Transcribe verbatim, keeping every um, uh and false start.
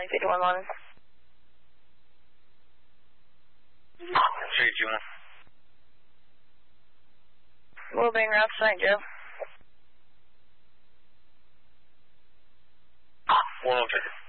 nine fifty-one London. three two one. Moving route Saint Joe. one oh three.